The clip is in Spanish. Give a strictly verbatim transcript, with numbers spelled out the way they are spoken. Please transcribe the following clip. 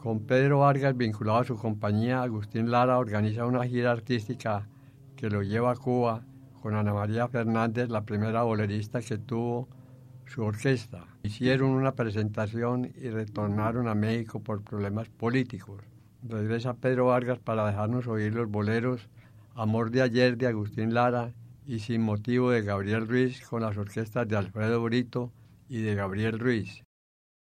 Con Pedro Vargas vinculado a su compañía, Agustín Lara organiza una gira artística que lo lleva a Cuba con Ana María Fernández, la primera bolerista que tuvo su orquesta. Hicieron una presentación y retornaron a México por problemas políticos. Regresa Pedro Vargas para dejarnos oír los boleros Amor de ayer de Agustín Lara y Sin motivo de Gabriel Ruiz con las orquestas de Alfredo Brito y de Gabriel Ruiz.